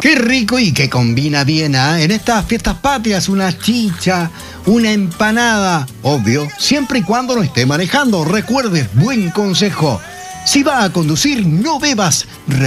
Qué rico y que combina bien, ¿eh? En estas fiestas patrias, una chicha, una empanada, obvio, siempre y cuando no esté manejando. Recuerde, buen consejo, si va a conducir, no bebas.